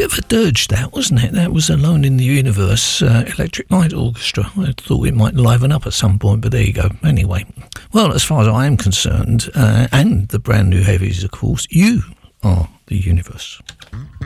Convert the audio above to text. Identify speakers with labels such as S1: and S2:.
S1: bit of a dirge, that, wasn't it? That was Alone in the Universe, Electric Light Orchestra. I thought it might liven up at some point, but there you go. Anyway, well, as far as I am concerned, and the brand new heavies, of course, you are the universe.